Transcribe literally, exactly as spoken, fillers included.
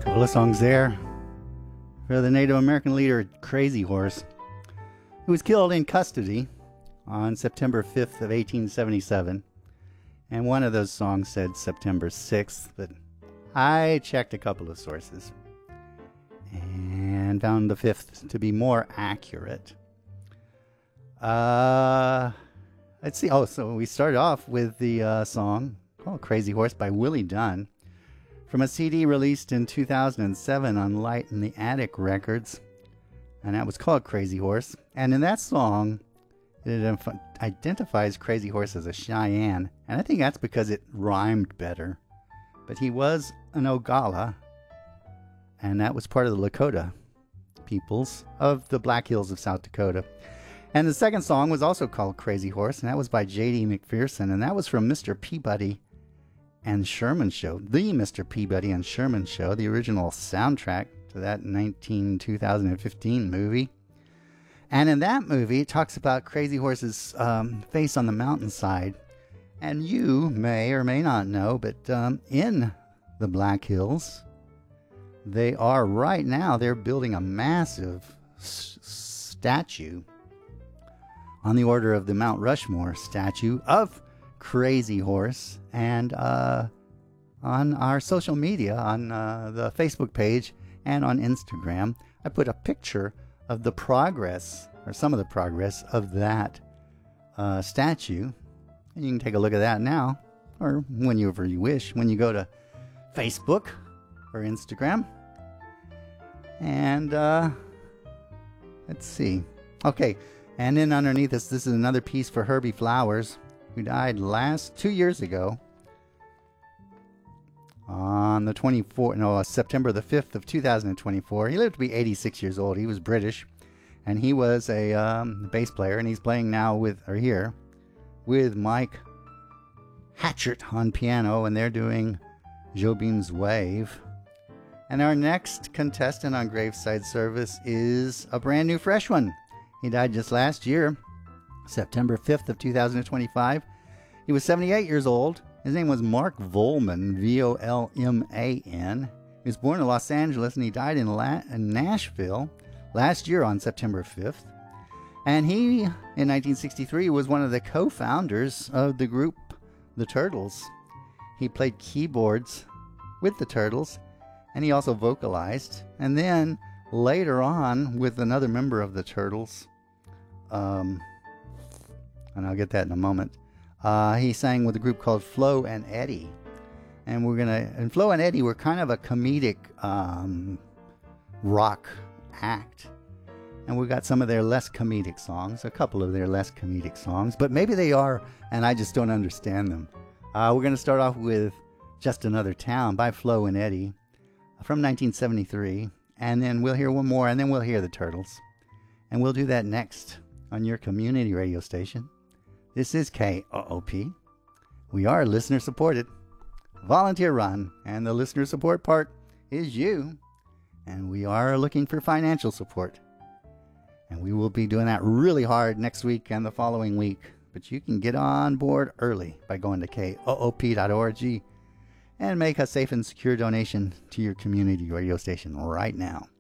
Couple of songs there for the Native American leader Crazy Horse, who was killed in custody on September fifth of eighteen seventy-seven. And one of those songs said September sixth, but I checked a couple of sources and found the fifth to be more accurate. Uh, let's see. Oh, so we started off with the uh, song called Crazy Horse by Willie Dunn from a C D released in two thousand seven on Light in the Attic Records, and that was called Crazy Horse. And in that song, it identifies Crazy Horse as a Cheyenne, and I think that's because it rhymed better. But he was an Oglala, and that was part of the Lakota peoples of the Black Hills of South Dakota. And the second song was also called Crazy Horse, and that was by J D McPherson, and that was from Mister Peabody and Sherman Show, the Mister Peabody and Sherman Show, the original soundtrack to that nineteen two thousand fifteen movie. And in that movie, it talks about Crazy Horse's um, face on the mountainside. And you may or may not know, but um, in the Black Hills, they are right now, they're building a massive s- statue on the order of the Mount Rushmore statue of Crazy Horse. And uh, on our social media, on uh, the Facebook page and on Instagram, I put a picture of the progress, or some of the progress of that uh, statue. And you can take a look at that now, or whenever you wish, when you go to Facebook or Instagram. And uh, let's see. Okay, and then underneath this, this is another piece for Herbie Flowers, who died last two years ago on the twenty-fourth, no, September the fifth of two thousand twenty-four. He lived to be eighty-six years old. He was British, and he was a um, bass player, and he's playing now with, or here, with Mike Hatchett on piano, and they're doing Jobim's Wave. And our next contestant on Graveside Service is a brand new fresh one. He died just last year, September fifth of two thousand twenty-five. He was seventy-eight years old. His name was Mark Volman, V O L M A N. He was born in Los Angeles, and he died in, La- in Nashville last year on September fifth. And he, in nineteen sixty-three, was one of the co-founders of the group The Turtles. He played keyboards with the Turtles, and he also vocalized. And then later on, with another member of the Turtles, um, and I'll get that in a moment, uh, he sang with a group called Flo and Eddie. And we're gonna, and Flo and Eddie were kind of a comedic um, rock act. And we got some of their less comedic songs, a couple of their less comedic songs, but maybe they are, and I just don't understand them. Uh, we're going to start off with Just Another Town by Flo and Eddie from nineteen seventy-three, and then we'll hear one more, and then we'll hear the Turtles. And we'll do that next on your community radio station. This is K O O P. We are listener supported, volunteer run, and the listener support part is you. And we are looking for financial support. And we will be doing that really hard next week and the following week. But you can get on board early by going to K O O P dot org and make a safe and secure donation to your community radio station right now.